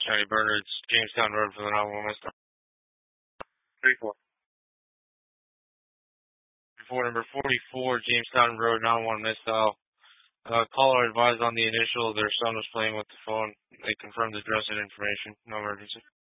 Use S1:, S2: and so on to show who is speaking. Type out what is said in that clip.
S1: County Burner, it's Jamestown Road for the 911 missed call. 34. Report number 44, Jamestown Road, 911 missed call. Caller advised on the initial their son was playing with the phone. They confirmed the address and information. No emergency.